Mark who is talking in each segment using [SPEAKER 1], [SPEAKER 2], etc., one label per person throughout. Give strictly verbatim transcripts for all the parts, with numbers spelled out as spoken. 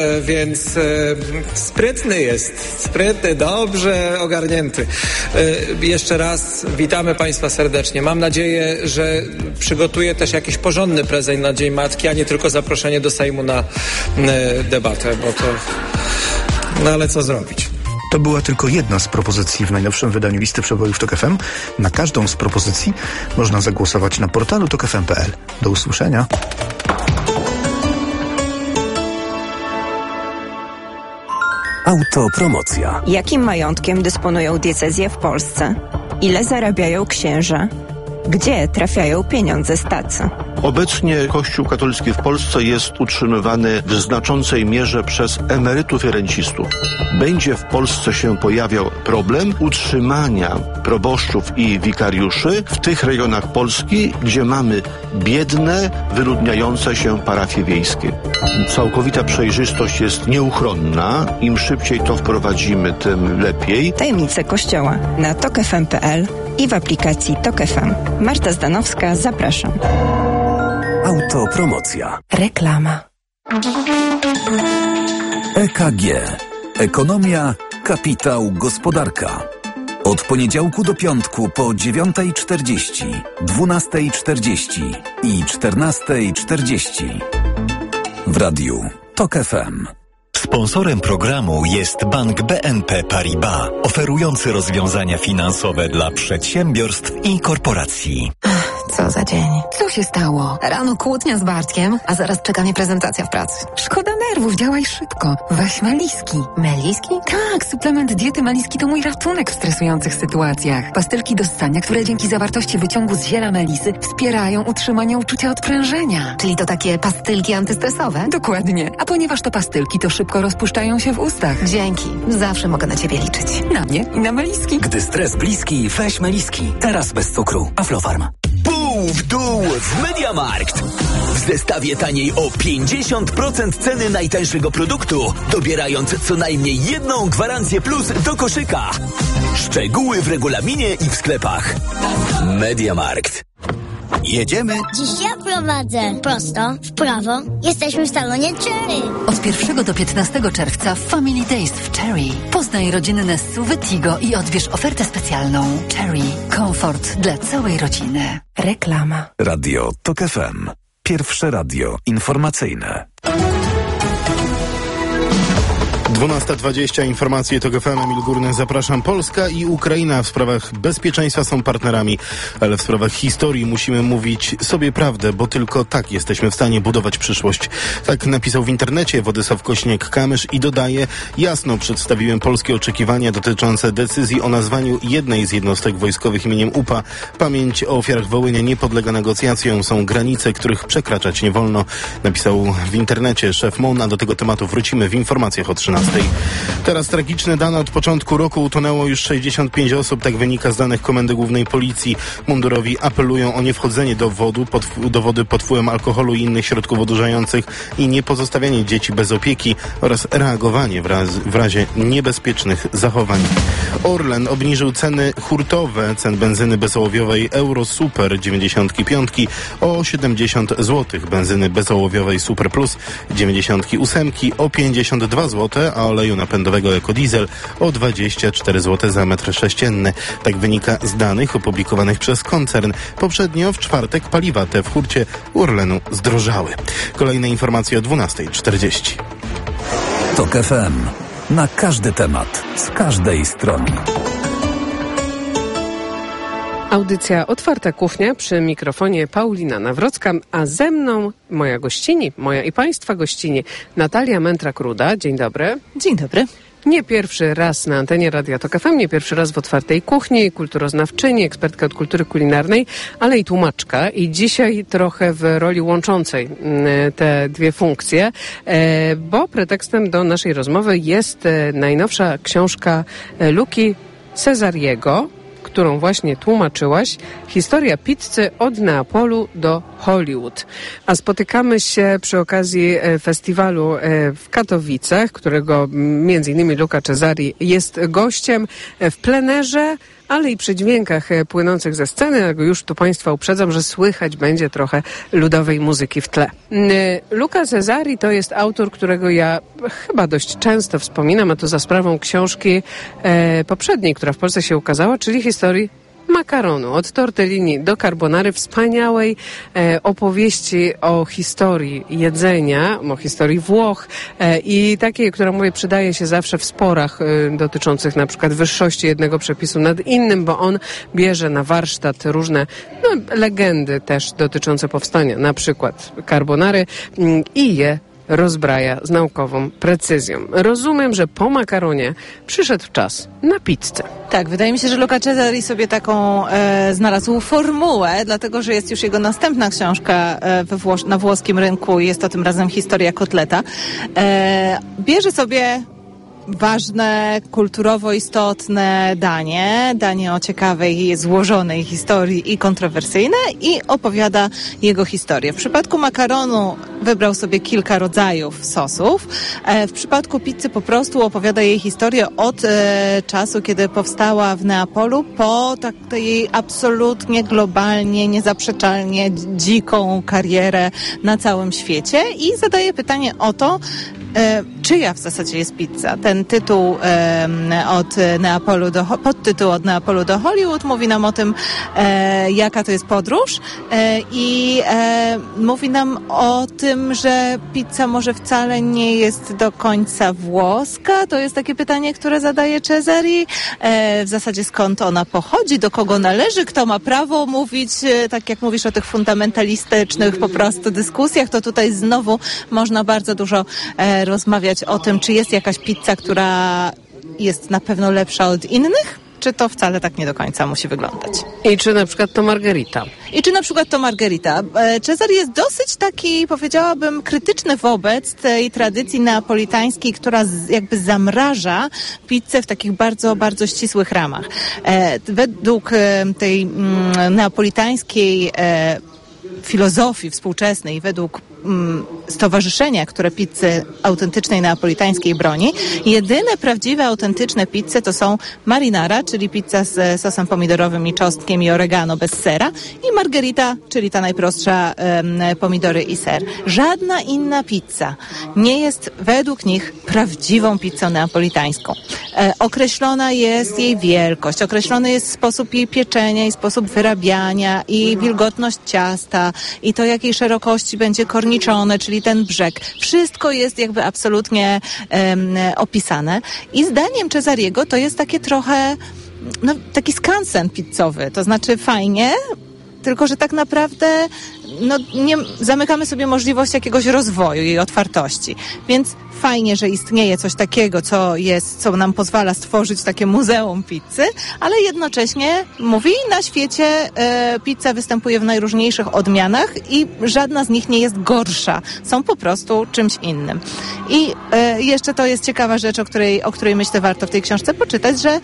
[SPEAKER 1] Więc e, sprytny jest, sprytny, dobrze ogarnięty. E, jeszcze raz witamy Państwa serdecznie. Mam nadzieję, że przygotuje też jakiś porządny prezent na Dzień Matki, a nie tylko zaproszenie do Sejmu na e, debatę, bo to... No ale co zrobić?
[SPEAKER 2] To była tylko jedna z propozycji w najnowszym wydaniu listy przebojów Tok F M. Na każdą z propozycji można zagłosować na portalu tok f m kropka p l. Do usłyszenia.
[SPEAKER 3] Autopromocja.
[SPEAKER 4] Jakim majątkiem dysponują diecezje w Polsce? Ile zarabiają księża? Gdzie trafiają pieniądze z tacy?
[SPEAKER 5] Obecnie Kościół katolicki w Polsce jest utrzymywany w znaczącej mierze przez emerytów i rencistów. Będzie w Polsce się pojawiał problem utrzymania proboszczów i wikariuszy w tych rejonach Polski, gdzie mamy biedne, wyludniające się parafie wiejskie. Całkowita przejrzystość jest nieuchronna. Im szybciej to wprowadzimy, tym lepiej.
[SPEAKER 4] Tajemnice Kościoła na tok f m kropka p l i w aplikacji Tok F M. Marta Zdanowska, zapraszam.
[SPEAKER 3] Autopromocja.
[SPEAKER 4] Reklama.
[SPEAKER 3] E K G. Ekonomia, kapitał, gospodarka. Od poniedziałku do piątku po dziewiąta czterdzieści, dwunasta czterdzieści i czternasta czterdzieści. W radiu Tok F M.
[SPEAKER 6] Sponsorem programu jest Bank B N P Paribas, oferujący rozwiązania finansowe dla przedsiębiorstw i korporacji.
[SPEAKER 7] Co za dzień. Co się stało? Rano kłótnia z Bartkiem, a zaraz czeka mnie prezentacja w pracy. Szkoda nerwów, działaj szybko. Weź Meliski. Meliski? Tak, suplement diety Meliski to mój ratunek w stresujących sytuacjach. Pastylki do ssania, które dzięki zawartości wyciągu z ziela melisy wspierają utrzymanie uczucia odprężenia. Czyli to takie pastylki antystresowe? Dokładnie. A ponieważ to pastylki, to szybko rozpuszczają się w ustach. Dzięki. Zawsze mogę na ciebie liczyć. Na mnie i na Meliski.
[SPEAKER 3] Gdy stres bliski, weź Meliski. Teraz bez cukru. Aflofarm.
[SPEAKER 8] Pół w dół w MediaMarkt. W zestawie taniej o pięćdziesiąt procent ceny najtańszego produktu, dobierając co najmniej jedną gwarancję plus do koszyka. Szczegóły w regulaminie i w sklepach. MediaMarkt. Jedziemy?
[SPEAKER 9] Dziś ja prowadzę. Prosto, w prawo. Jesteśmy w salonie Cherry.
[SPEAKER 7] Od pierwszego do piętnastego czerwca w Family Days w Cherry. Poznaj rodzinne S U V Tigo i odbierz ofertę specjalną. Cherry. Komfort dla całej rodziny.
[SPEAKER 4] Reklama.
[SPEAKER 3] Radio Tok F M. Pierwsze radio informacyjne.
[SPEAKER 10] dwunasta dwadzieścia, informacje Tok F M, Emil Górny, zapraszam. Polska i Ukraina w sprawach bezpieczeństwa są partnerami, ale w sprawach historii musimy mówić sobie prawdę, bo tylko tak jesteśmy w stanie budować przyszłość. Tak napisał w internecie Władysław Kośniak-Kamysz i dodaje: jasno przedstawiłem polskie oczekiwania dotyczące decyzji o nazwaniu jednej z jednostek wojskowych imieniem U P A. Pamięć o ofiarach Wołynia nie podlega negocjacjom, są granice, których przekraczać nie wolno, napisał w internecie szef M O N, a do tego tematu wrócimy w informacjach o trzynastej. Teraz tragiczne dane. Od początku roku utonęło już sześćdziesiąt pięć osób, tak wynika z danych Komendy Głównej Policji. Mundurowi apelują o niewchodzenie do, wodu, pod, do wody pod wpływem alkoholu i innych środków odurzających i nie pozostawianie dzieci bez opieki oraz reagowanie w, raz, w razie niebezpiecznych zachowań. Orlen obniżył ceny hurtowe cen benzyny bezołowiowej Eurosuper dziewięćdziesiąt pięć o siedemdziesiąt złotych, benzyny bezołowiowej Super Plus dziewięćdziesiąt osiem o pięćdziesiąt dwa złote, a oleju napędowego ekodiesel o dwadzieścia cztery złote za metr sześcienny. Tak wynika z danych opublikowanych przez koncern. Poprzednio w czwartek paliwa te w hurcie Orlenu zdrożały. Kolejne informacje o dwunasta czterdzieści.
[SPEAKER 3] Tok F M. Na każdy temat, z każdej strony.
[SPEAKER 11] Audycja Otwarta Kuchnia, przy mikrofonie Paulina Nawrocka, a ze mną moja gościni, moja i Państwa gościni, Natalia Mędrak-Ruda. Dzień dobry.
[SPEAKER 12] Dzień dobry.
[SPEAKER 11] Nie pierwszy raz na antenie Radia Tok F M, nie pierwszy raz w Otwartej Kuchni, kulturoznawczyni, ekspertka od kultury kulinarnej, ale i tłumaczka. I dzisiaj trochę w roli łączącej te dwie funkcje, bo pretekstem do naszej rozmowy jest najnowsza książka Luki Cesariego, którą właśnie tłumaczyłaś, historia pizzy od Neapolu do Hollywood. A spotykamy się przy okazji festiwalu w Katowicach, którego między innymi Luca Cesari jest gościem w plenerze, ale i przy dźwiękach płynących ze sceny. Już tu Państwa uprzedzam, że słychać będzie trochę ludowej muzyki w tle. Luca Cesari to jest autor, którego ja chyba dość często wspominam, a to za sprawą książki e, poprzedniej, która w Polsce się ukazała, czyli historii makaronu. Od tortellini do carbonary, wspaniałej e, opowieści o historii jedzenia, o historii Włoch e, i takiej, która, mówię, przydaje się zawsze w sporach e, dotyczących na przykład wyższości jednego przepisu nad innym, bo on bierze na warsztat różne no, legendy też dotyczące powstania, na przykład carbonary mm, i je rozbraja z naukową precyzją. Rozumiem, że po makaronie przyszedł czas na pizzę.
[SPEAKER 12] Tak, wydaje mi się, że Luca Cesari sobie taką e, znalazł formułę, dlatego że jest już jego następna książka e, we Włos- na włoskim rynku i jest to tym razem historia kotleta. E, bierze sobie ważne, kulturowo istotne danie, danie o ciekawej, złożonej historii i kontrowersyjne i opowiada jego historię. W przypadku makaronu wybrał sobie kilka rodzajów sosów. W przypadku pizzy po prostu opowiada jej historię od e, czasu, kiedy powstała w Neapolu, po tak, jej absolutnie, globalnie, niezaprzeczalnie dziką karierę na całym świecie i zadaje pytanie o to, E, czyja w zasadzie jest pizza? Ten tytuł e, od Neapolu do, podtytuł od Neapolu do Hollywood mówi nam o tym, e, jaka to jest podróż e, i e, mówi nam o tym, że pizza może wcale nie jest do końca włoska. To jest takie pytanie, które zadaje Cesari. E, w zasadzie skąd ona pochodzi, do kogo należy, kto ma prawo mówić, e, tak jak mówisz o tych fundamentalistycznych po prostu dyskusjach, to tutaj znowu można bardzo dużo e, rozmawiać o tym, czy jest jakaś pizza, która jest na pewno lepsza od innych, czy to wcale tak nie do końca musi wyglądać.
[SPEAKER 11] I czy na przykład to margherita?
[SPEAKER 12] I czy na przykład to margherita? Cesari jest dosyć taki, powiedziałabym, krytyczny wobec tej tradycji neapolitańskiej, która z, jakby zamraża pizzę w takich bardzo, bardzo ścisłych ramach. E, według e, tej mm, neapolitańskiej e, filozofii współczesnej, według mm, stowarzyszenia, które pizzy autentycznej neapolitańskiej broni, jedyne prawdziwe, autentyczne pizze to są marinara, czyli pizza z sosem pomidorowym i czosnkiem i oregano bez sera, i margherita, czyli ta najprostsza um, pomidory i ser. Żadna inna pizza nie jest według nich prawdziwą pizzą neapolitańską. E, określona jest jej wielkość, określony jest sposób jej pieczenia i sposób wyrabiania i wilgotność ciasta i to, jakiej szerokości będzie korniczone, czyli ten brzeg. Wszystko jest jakby absolutnie um, opisane. I zdaniem Cesariego to jest takie trochę, no, taki skansen pizzowy. To znaczy fajnie, tylko że tak naprawdę no, nie zamykamy sobie możliwość jakiegoś rozwoju i otwartości. Więc fajnie, że istnieje coś takiego, co jest, co nam pozwala stworzyć takie muzeum pizzy, ale jednocześnie mówi, na świecie e, pizza występuje w najróżniejszych odmianach i żadna z nich nie jest gorsza. Są po prostu czymś innym. I e, jeszcze to jest ciekawa rzecz, o której, o której myślę warto w tej książce poczytać, że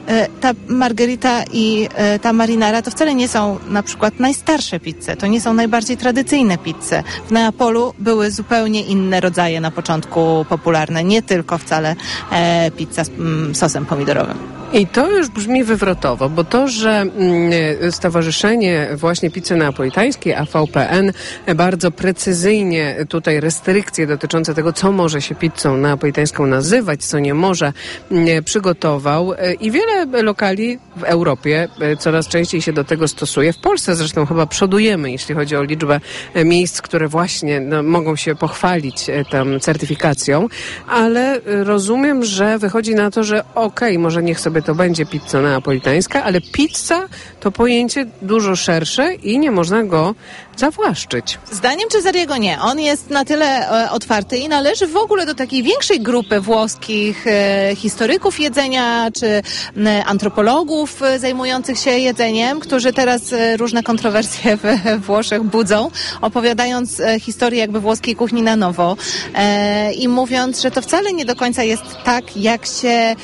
[SPEAKER 12] ta margherita i ta marinara to wcale nie są na przykład najstarsze pizze, to nie są najbardziej tradycyjne pizze. W Neapolu były zupełnie inne rodzaje na początku popularne, nie tylko wcale e, pizza z mm, sosem pomidorowym.
[SPEAKER 11] I to już brzmi wywrotowo, bo to, że mm, Stowarzyszenie właśnie Pizzy Neapolitańskiej, A V P N, bardzo precyzyjnie tutaj restrykcje dotyczące tego, co może się pizzą neapolitańską nazywać, co nie może, mm, przygotował i wiele lokali w Europie coraz częściej się do tego stosuje. W Polsce zresztą chyba przodujemy, jeśli chodzi o liczbę miejsc, które właśnie no, mogą się pochwalić tą certyfikacją, ale rozumiem, że wychodzi na to, że okej, okay, może niech sobie to będzie pizza neapolitańska, ale pizza to pojęcie dużo szersze i nie można go zawłaszczyć.
[SPEAKER 12] Zdaniem Cesariego nie. On jest na tyle e, otwarty i należy w ogóle do takiej większej grupy włoskich e, historyków jedzenia, czy e, antropologów e, zajmujących się jedzeniem, którzy teraz e, różne kontrowersje we Włoszech budzą, opowiadając e, historię jakby włoskiej kuchni na nowo e, i mówiąc, że to wcale nie do końca jest tak, jak się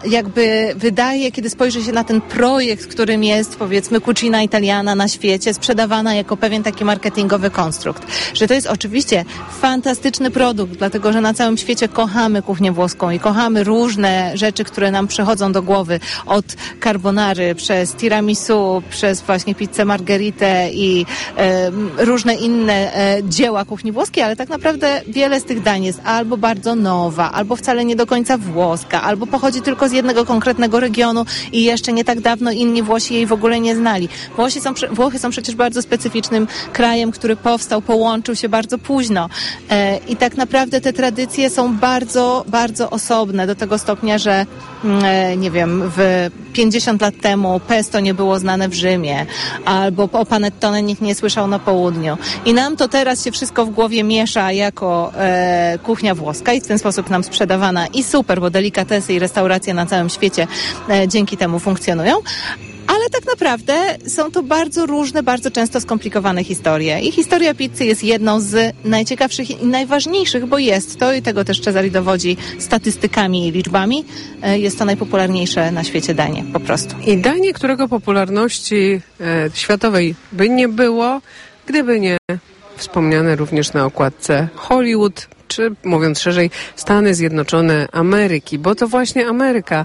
[SPEAKER 12] jakby wydaje, kiedy spojrzy się na ten projekt, którym jest, powiedzmy, Cucina Italiana na świecie, sprzedawana jako pewien taki marketingowy konstrukt. Że to jest oczywiście fantastyczny produkt, dlatego że na całym świecie kochamy kuchnię włoską i kochamy różne rzeczy, które nam przychodzą do głowy. Od carbonary, przez tiramisu, przez właśnie pizzę margheritę i e, różne inne e, dzieła kuchni włoskiej, ale tak naprawdę wiele z tych dań jest albo bardzo nowa, albo wcale nie do końca włoska, albo pochodzi tylko z jednego konkretnego regionu i jeszcze nie tak dawno inni Włosi jej w ogóle nie znali. Włosi są, Włochy są przecież bardzo specyficznym krajem, który powstał, połączył się bardzo późno e, i tak naprawdę te tradycje są bardzo, bardzo osobne do tego stopnia, że e, nie wiem, w pięćdziesiąt lat temu pesto nie było znane w Rzymie, albo o panettone nikt nie słyszał na południu. I nam to teraz się wszystko w głowie miesza jako e, kuchnia włoska i w ten sposób nam sprzedawana i super, bo delikatesy i restauracje na całym świecie e, dzięki temu funkcjonują. Ale tak naprawdę są to bardzo różne, bardzo często skomplikowane historie. I historia pizzy jest jedną z najciekawszych i najważniejszych, bo jest to, i tego też Cezary dowodzi statystykami i liczbami, jest to najpopularniejsze na świecie danie, po prostu.
[SPEAKER 11] I danie, którego popularności e, światowej by nie było, gdyby nie wspomniane również na okładce Hollywood, czy mówiąc szerzej, Stany Zjednoczone Ameryki, bo to właśnie Ameryka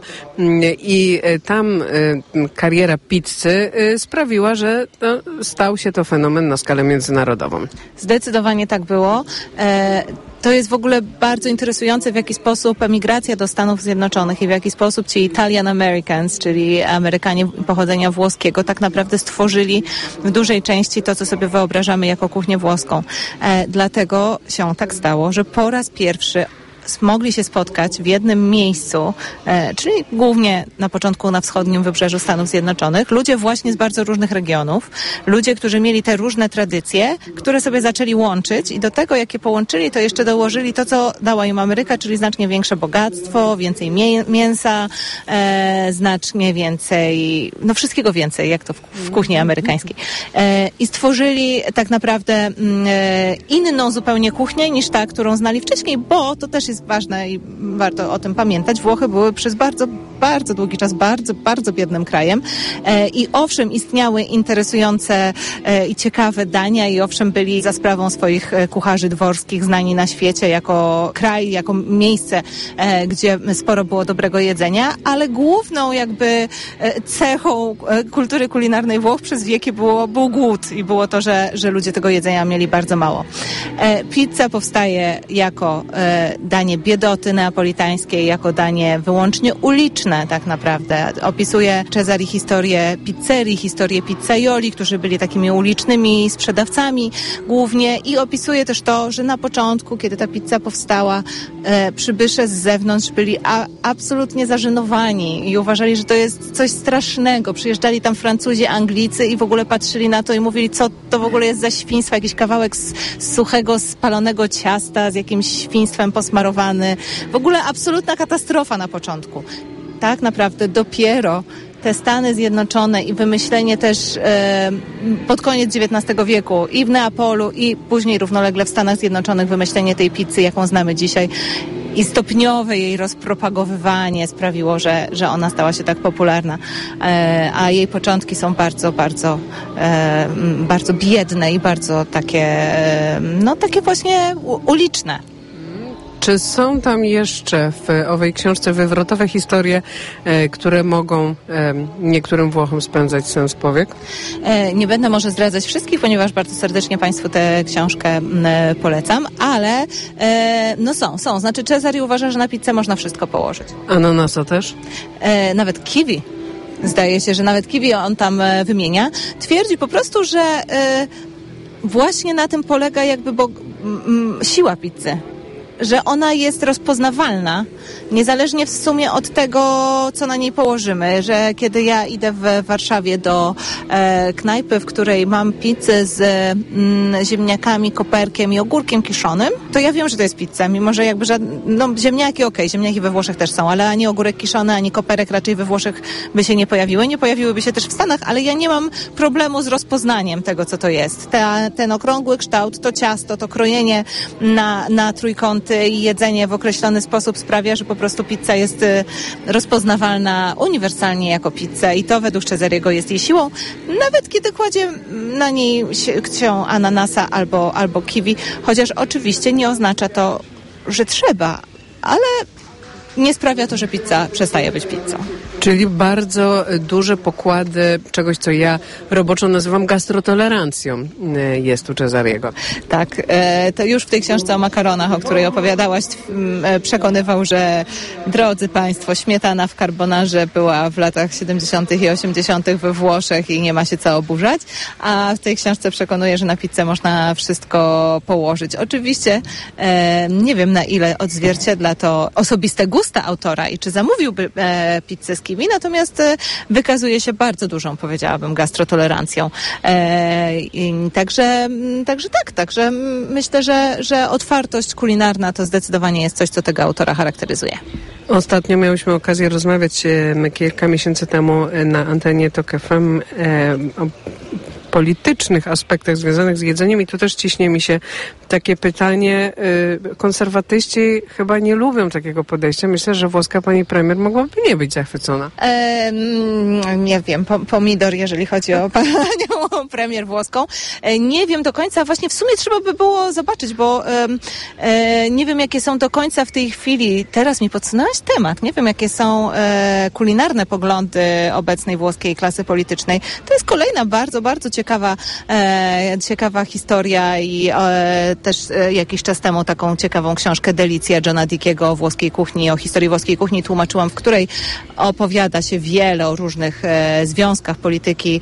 [SPEAKER 11] i tam kariera pizzy sprawiła, że stał się to fenomen na skalę międzynarodową.
[SPEAKER 12] Zdecydowanie tak było. E- To jest w ogóle bardzo interesujące, w jaki sposób emigracja do Stanów Zjednoczonych i w jaki sposób ci Italian Americans, czyli Amerykanie pochodzenia włoskiego, tak naprawdę stworzyli w dużej części to, co sobie wyobrażamy jako kuchnię włoską. E, dlatego się tak stało, że po raz pierwszy mogli się spotkać w jednym miejscu, e, czyli głównie na początku na wschodnim wybrzeżu Stanów Zjednoczonych, ludzie właśnie z bardzo różnych regionów, ludzie, którzy mieli te różne tradycje, które sobie zaczęli łączyć i do tego, jakie połączyli, to jeszcze dołożyli to, co dała im Ameryka, czyli znacznie większe bogactwo, więcej mię- mięsa, e, znacznie więcej, no wszystkiego więcej, jak to w, w kuchni amerykańskiej. E, I stworzyli tak naprawdę mm, e, inną zupełnie kuchnię niż ta, którą znali wcześniej, bo to też jest ważne i warto o tym pamiętać. Włochy były przez bardzo, bardzo długi czas bardzo, bardzo biednym krajem e, i owszem istniały interesujące e, i ciekawe dania i owszem byli za sprawą swoich e, kucharzy dworskich znani na świecie jako kraj, jako miejsce, e, gdzie sporo było dobrego jedzenia, ale główną jakby e, cechą e, kultury kulinarnej Włoch przez wieki było, był głód i było to, że, że ludzie tego jedzenia mieli bardzo mało. E, pizza powstaje jako e, danie biedoty neapolitańskiej, jako danie wyłącznie uliczne tak naprawdę. Opisuje Cezary historię pizzerii, historię pizzaioli, którzy byli takimi ulicznymi sprzedawcami głównie i opisuje też to, że na początku, kiedy ta pizza powstała, e, przybysze z zewnątrz byli a, absolutnie zażenowani i uważali, że to jest coś strasznego. Przyjeżdżali tam Francuzi, Anglicy i w ogóle patrzyli na to i mówili, co to w ogóle jest za świństwo, jakiś kawałek z, z suchego, spalonego ciasta z jakimś świństwem posmarowany. W ogóle absolutna katastrofa na początku. Tak naprawdę dopiero te Stany Zjednoczone i wymyślenie też e, pod koniec dziewiętnastego wieku i w Neapolu i później równolegle w Stanach Zjednoczonych wymyślenie tej pizzy, jaką znamy dzisiaj i stopniowe jej rozpropagowywanie sprawiło, że, że ona stała się tak popularna, e, a jej początki są bardzo, bardzo e, bardzo biedne i bardzo takie e, no takie właśnie u, uliczne.
[SPEAKER 11] Czy są tam jeszcze w owej książce wywrotowe historie, e, które mogą e, niektórym Włochom spędzać sens powiek?
[SPEAKER 12] E, nie będę może zdradzać wszystkich, ponieważ bardzo serdecznie Państwu tę książkę e, polecam, ale e, no są, są. Znaczy Cezary uważa, że na pizzę można wszystko położyć.
[SPEAKER 11] Ananasa też?
[SPEAKER 12] E, nawet kiwi. Zdaje się, że nawet kiwi on tam e, wymienia. Twierdzi po prostu, że e, właśnie na tym polega jakby bo, m, siła pizzy. Że ona jest rozpoznawalna, niezależnie w sumie od tego, co na niej położymy, że kiedy ja idę w Warszawie do e, knajpy, w której mam pizzę z mm, ziemniakami, koperkiem i ogórkiem kiszonym, to ja wiem, że to jest pizza, mimo że jakby żadne, no ziemniaki okej, okay, ziemniaki we Włoszech też są, ale ani ogórek kiszony, ani koperek raczej we Włoszech by się nie pojawiły, nie pojawiłyby się też w Stanach, ale ja nie mam problemu z rozpoznaniem tego, co to jest. Ta, ten okrągły kształt, to ciasto, to krojenie na, na trójkąty, ingredienty i jedzenie w określony sposób sprawia, że po prostu pizza jest rozpoznawalna uniwersalnie jako pizza i to według Cesariego jest jej siłą. Nawet kiedy kładzie na niej kcią ananasa albo, albo kiwi, chociaż oczywiście nie oznacza to, że trzeba, ale nie sprawia to, że pizza przestaje być pizzą.
[SPEAKER 11] Czyli bardzo duże pokłady czegoś, co ja roboczo nazywam gastrotolerancją, jest u Cesariego.
[SPEAKER 12] Tak, to już w tej książce o makaronach, o której opowiadałaś, przekonywał, że drodzy Państwo, śmietana w carbonarze była w latach siedemdziesiątych i osiemdziesiątych we Włoszech i nie ma się co oburzać, a w tej książce przekonuje, że na pizzę można wszystko położyć. Oczywiście nie wiem, na ile odzwierciedla to osobiste gusta autora i czy zamówiłby pizzę z kiwi, natomiast e, wykazuje się bardzo dużą, powiedziałabym, gastrotolerancją. E, i, także, także tak, także myślę, że, że otwartość kulinarna to zdecydowanie jest coś, co tego autora charakteryzuje.
[SPEAKER 11] Ostatnio miałyśmy okazję rozmawiać e, kilka miesięcy temu na antenie Tok F M e, o politycznych aspektach związanych z jedzeniem i tu też ciśnie mi się takie pytanie. Konserwatyści chyba nie lubią takiego podejścia. Myślę, że włoska pani premier mogłaby nie być zachwycona.
[SPEAKER 12] E, nie wiem, pomidor, jeżeli chodzi o panią premier włoską. E, nie wiem do końca, właśnie w sumie trzeba by było zobaczyć, bo e, e, nie wiem, jakie są do końca w tej chwili, teraz mi podsunąłeś temat, nie wiem, jakie są e, kulinarne poglądy obecnej włoskiej klasy politycznej. To jest kolejna bardzo, bardzo ciekawa, e, ciekawa historia i e, też e, jakiś czas temu taką ciekawą książkę Delicja Johna Dickiego o włoskiej kuchni, o historii włoskiej kuchni tłumaczyłam, w której opowiada się wiele o różnych e, związkach polityki,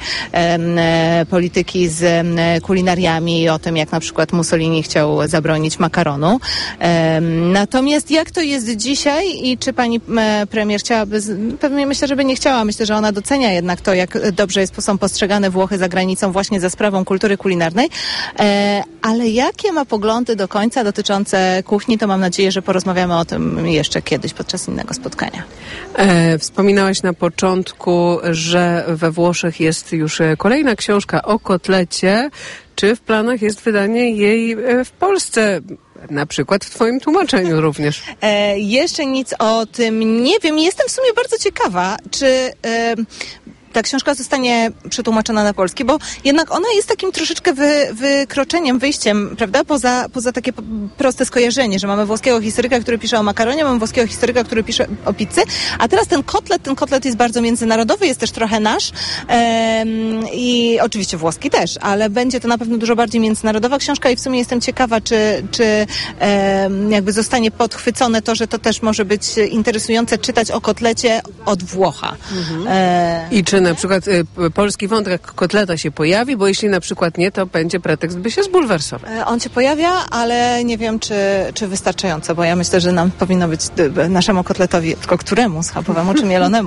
[SPEAKER 12] e, polityki z e, kulinariami, o tym, jak na przykład Mussolini chciał zabronić makaronu. E, natomiast jak to jest dzisiaj i czy pani e, premier chciałaby, pewnie myślę, że by nie chciała, myślę, że ona docenia jednak to, jak dobrze jest, są postrzegane Włochy za granicą właśnie za sprawą kultury kulinarnej, e, ale jakie ma poglądy do końca dotyczące kuchni, to mam nadzieję, że porozmawiamy o tym jeszcze kiedyś podczas innego spotkania.
[SPEAKER 11] E, wspominałaś na początku, że we Włoszech jest już kolejna książka o kotlecie. Czy w planach jest wydanie jej w Polsce? Na przykład w twoim tłumaczeniu również.
[SPEAKER 12] E, jeszcze nic o tym nie wiem. Jestem w sumie bardzo ciekawa, czy e, ta książka zostanie przetłumaczona na polski, bo jednak ona jest takim troszeczkę wy, wykroczeniem, wyjściem, prawda, poza, poza takie proste skojarzenie, że mamy włoskiego historyka, który pisze o makaronie, mamy włoskiego historyka, który pisze o pizzy, a teraz ten kotlet, ten kotlet jest bardzo międzynarodowy, jest też trochę nasz em, i oczywiście włoski też, ale będzie to na pewno dużo bardziej międzynarodowa książka i w sumie jestem ciekawa, czy, czy em, jakby zostanie podchwycone to, że to też może być interesujące czytać o kotlecie od Włocha.
[SPEAKER 11] Mhm.
[SPEAKER 12] E,
[SPEAKER 11] I czy na przykład y, polski wątek kotleta się pojawi, bo jeśli na przykład nie, to będzie pretekst, by się zbulwersować.
[SPEAKER 12] On się pojawia, ale nie wiem, czy, czy wystarczająco, bo ja myślę, że nam powinno być, naszemu kotletowi, tylko któremu, schabowemu czy mielonemu,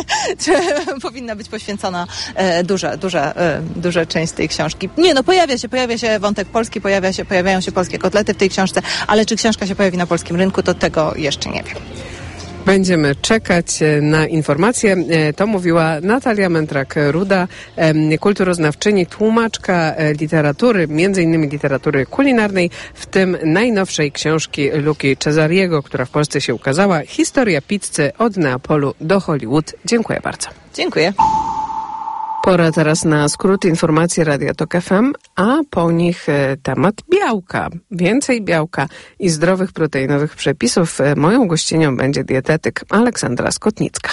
[SPEAKER 12] powinna być poświęcona e, duża, duża, e, duża część tej książki. Nie, no pojawia się, pojawia się wątek polski, pojawia się, pojawiają się polskie kotlety w tej książce, ale czy książka się pojawi na polskim rynku, to tego jeszcze nie wiem.
[SPEAKER 11] Będziemy czekać na informacje. To mówiła Natalia Mentrak-Ruda, kulturoznawczyni, tłumaczka literatury, między innymi literatury kulinarnej, w tym najnowszej książki Luki Cesariego, która w Polsce się ukazała. Historia pizzy od Neapolu do Hollywood. Dziękuję bardzo.
[SPEAKER 12] Dziękuję.
[SPEAKER 11] Pora teraz na skrót informacji Radia Tok F M, a po nich temat białka. Więcej białka i zdrowych proteinowych przepisów. Moją gościnią będzie dietetyk Aleksandra Skotnicka.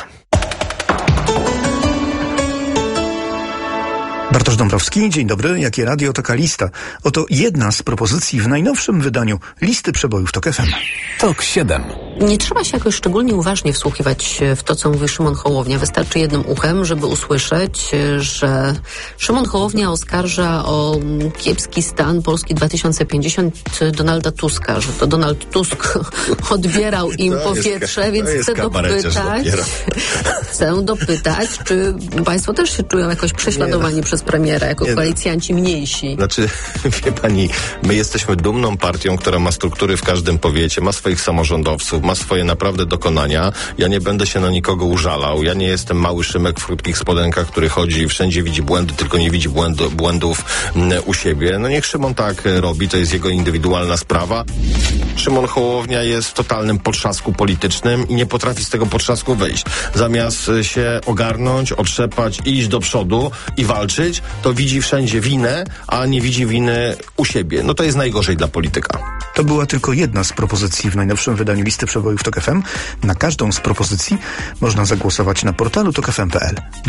[SPEAKER 2] Bartosz Dąbrowski, dzień dobry. Jakie radio, taka lista. Oto jedna z propozycji w najnowszym wydaniu listy przebojów Tok F M.
[SPEAKER 3] Tok siedem.
[SPEAKER 13] Nie trzeba się jakoś szczególnie uważnie wsłuchiwać w to, co mówi Szymon Hołownia. Wystarczy jednym uchem, żeby usłyszeć, że Szymon Hołownia oskarża o kiepski stan Polski dwa tysiące pięćdziesiąt Donalda Tuska, że to Donald Tusk odbierał im to powietrze, jest, więc chcę dopytać, chcę dopytać, czy państwo też się czują jakoś prześladowani nie, przez premiera, jako nie, koalicjanci mniejsi?
[SPEAKER 14] Znaczy, wie pani, my jesteśmy dumną partią, która ma struktury w każdym powiecie, ma swoich samorządowców, ma swoje naprawdę dokonania. Ja nie będę się na nikogo użalał. Ja nie jestem mały Szymek w krótkich spodenkach, który chodzi, wszędzie widzi błędy, tylko nie widzi błędu, błędów m, u siebie. No niech Szymon tak robi, to jest jego indywidualna sprawa. Szymon Hołownia jest w totalnym potrzasku politycznym i nie potrafi z tego potrzasku wyjść. Zamiast się ogarnąć, otrzepać, iść do przodu i walczyć, to widzi wszędzie winę, a nie widzi winy u siebie. No to jest najgorzej dla polityka.
[SPEAKER 2] To była tylko jedna z propozycji w najnowszym wydaniu listy przebojów Tok F M. Na każdą z propozycji można zagłosować na portalu tok f m kropka p l.